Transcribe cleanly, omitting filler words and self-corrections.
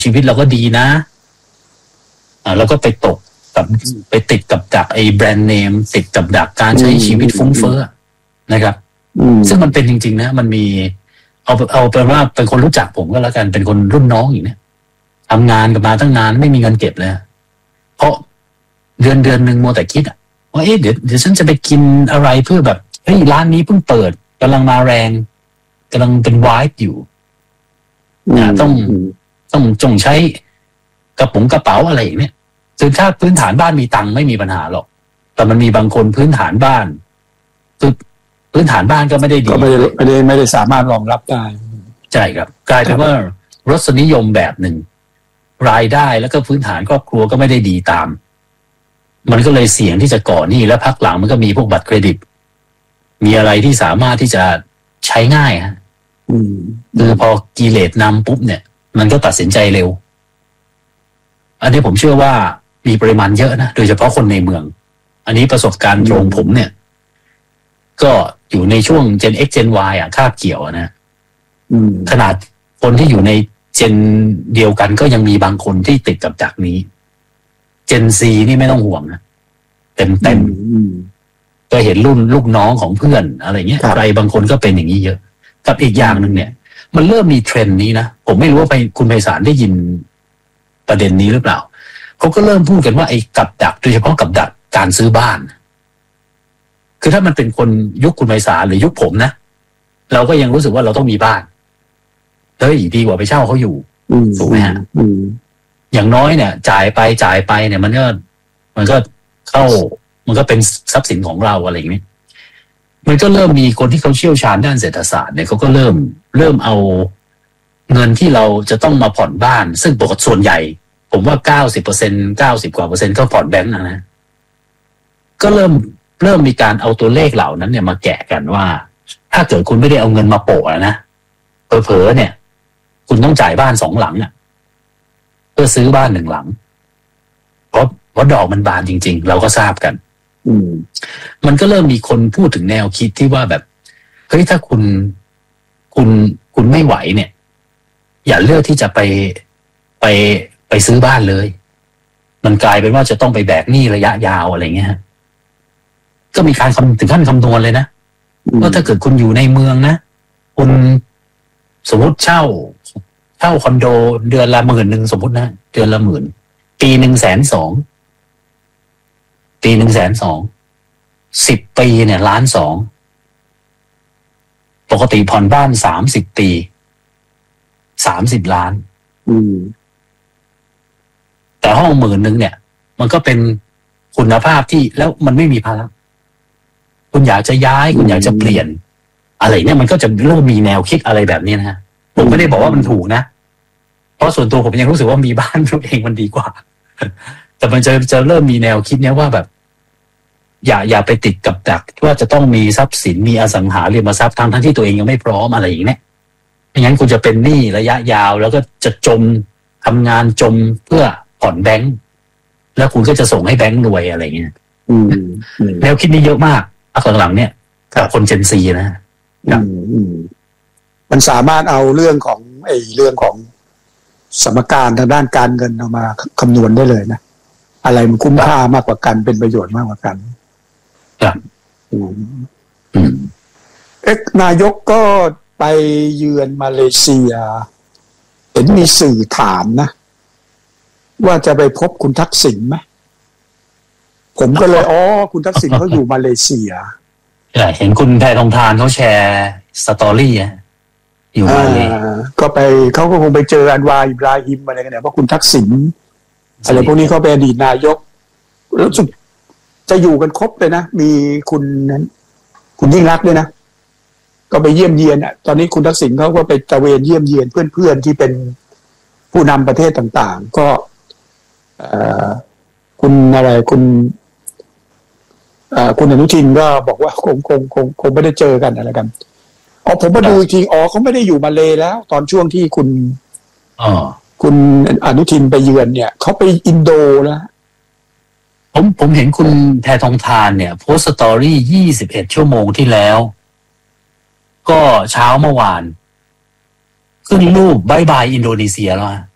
ชีวิตเราก็ดีนะแล้วก็ไปติดกับดักไอ้แบรนด์เนมติดกับดักการใช้ชีวิตฟุ้งเฟ้อนะครับซึ่งมันเป็นจริงๆนะมันมีเอาเป็นว่าเป็นคนรู้จักผมก็แล้วกันเป็นคนรุ่นน้องอย่างนี้ทำงานกันมาตั้งนานไม่มีเงินเก็บเลยเพราะเดือนหนึ่งมัวแต่คิดว่าเดี๋ยวฉันจะไปกินอะไรเพื่อแบบเฮ้ยร้านนี้เพิ่งเปิดกำลังมาแรงกำลังเป็นวายอยู่ต้องจงใช้กระเป๋าอะไรอย่างเนี้ยคือถ้าพื้นฐานบ้านมีตังค์ไม่มีปัญหาหรอกแต่มันมีบางคนพื้นฐานบ้านคือพื้นฐานบ้านก็ไม่ได้ดีก็ไม่ได้สามารถรองรับได้ใช่ครับกลายเป็นว่ารสนิยมแบบหนึ่งรายได้แล้วก็พื้นฐานครอบครัวก็ไม่ได้ดีตามมันก็เลยเสี่ยงที่จะก่อหนี้แล้วพักหลังมันก็มีพวกบัตรเครดิตมีอะไรที่สามารถที่จะใช้ง่ายฮะคือพอกิเลสนำปุ๊บเนี่ยมันก็ตัดสินใจเร็วอันนี้ผมเชื่อว่ามีปริมาณเยอะนะโดยเฉพาะคนในเมืองอันนี้ประสบการณ์ตรงผมเนี่ยก็อยู่ในช่วง Gen X Gen Y คาบเกี่ยวนะขนาดคนที่อยู่ในเจนเดียวกันก็ยังมีบางคนที่ติดกับดักนี้ Gen Z นี่ไม่ต้องห่วงนะเต็มก็เห็นรุ่นลูกน้องของเพื่อนอะไรเงี้ยใครบางคนก็เป็นอย่างนี้เยอะกับอีกอย่างหนึ่งเนี่ยมันเริ่มมีเทรนด์นี้นะผมไม่รู้ว่าคุณไพศาลได้ยินประเด็นนี้หรือเปล่าเขาก็เริ่มพูดกันว่าไอ้กับดักโดยเฉพาะกับดักการซื้อบ้านคือถ้ามันเป็นคนยุคคุณไพศาลหรือยุคผมนะเราก็ยังรู้สึกว่าเราต้องมีบ้านเฮ้ยดีกว่าไปเช่าเขาอยู่ถูกไหมฮะอย่างน้อยเนี่ยจ่ายไปเนี่ยมันก็เข้ามันก็เป็นทรัพย์สินของเราอะไรอย่างนี้มันก็เริ่มมีคนที่เขาเชี่ยวชาญด้านเศรษฐศาสตร์เนี่ยเขาก็เริ่มเอาเงินที่เราจะต้องมาผ่อนบ้านซึ่งปกติส่วนใหญ่ผมว่า 90% 90 กว่า%ก็ผ่อนแบงก์นะก็เริ่มมีการเอาตัวเลขเหล่านั้นเนี่ยมาแกะกันว่าถ้าเกิดคุณไม่ได้เอาเงินมาโปะนะเผลอๆเนี่ยคุณต้องจ่ายบ้าน2 หลังเพื่อซื้อบ้าน1 หลังเพราะดอกมันบานจริงๆเราก็ทราบกันมันก็เริ่มมีคนพูดถึงแนวคิดที่ว่าแบบเฮ้ยถ้าคุณไม่ไหวเนี่ยอย่าเลือกที่จะไปซื้อบ้านเลยมันกลายเป็นว่าจะต้องไปแบกหนี้ระยะยาวอะไรเงี้ยก็มีการถึงขั้นคำนวณเลยนะว่าถ้าเกิดคุณอยู่ในเมืองนะคุณสมมติเช่าคอนโดเดือนละ 10,000 สมมตินะเดือนละ 10,000 ปีหนึ่ง 120,000 ปีหนึ่ง 120,000 10 ปีเนี่ย 1,200,000 ปกติผ่อนบ้าน30 ปี30 ล้านแต่ห้อง10,000เนี่ยมันก็เป็นคุณภาพที่แล้วมันไม่มีภาระคุณอยากจะย้ายคุณอยากจะเปลี่ยนอะไรเนี่ยมันก็จะเริ่มมีแนวคิดอะไรแบบนี้นะฮะผมไม่ได้บอกว่ามันถูกนะเพราะส่วนตัวผมยังรู้สึกว่ามีบ้านตัวเองมันดีกว่าแต่มันจะเริ่มมีแนวคิดเนี้ยว่าแบบอย่าไปติดกับดักว่าจะต้องมีทรัพย์สินมีอสังหาริมทรัพย์ทั้งที่ตัวเองยังไม่พร้อมอะไรอย่างเนี้ยไม่งั้นคุณจะเป็นหนี้ระยะยาวแล้วก็จะทำงานเพื่อผ่อนแบงค์แล้วคุณก็จะส่งให้แบงค์รวยอะไรเงี้ยแนวคิดนี้เยอะมากหลังๆเนี่ยกับคน Gen Z นะมันสามารถเอาเรื่องของสมการทางด้านการเงินเอามาคำนวณได้เลยนะอะไรมันคุ้มค่ามากกว่ากันเป็นประโยชน์มากกว่ากันครับนายกก็ไปเยือนมาเลเซียเห็นมีสื่อถามนะว่าจะไปพบคุณทักษิณไหมผมก็เลยคุณทักษิณเขาอยู่มาเลเซียเห็นคุณแพทองธารเขาแชร์สตอรี่อยู่มาเลยก็ไปเขาก็คงไปเจออันวาอิบราฮิมอะไรกันเนี่ยเพราะคุณทักษิณอะไรพวกนี้เขาเป็นอดีตนายกแล้วจะอยู่กันครบเลยนะมีคุณยิ่งรักด้วยนะก็ไปเยี่ยมเยียนตอนนี้คุณทักษิณเขาก็ไปตระเวนเยี่ยมเยียนเพื่อนๆที่เป็นผู้นำประเทศต่างๆก็คุณอนุทินก็บอกว่าคงไม่ได้เจอกันอะไรกันผมมาดูจริงเขาไม่ได้อยู่มาเลแล้วตอนช่วงที่คุณอนุทินไปเยือนเนี่ยเขาไปอินโดแล้วผมเห็นคุณแพทองธารเนี่ยโพสต์สตอรี่21 ชั่วโมงที่แล้วก็เช้าเมื่อวานขึ้นรูปบายบายอินโดนีเซียแล้ว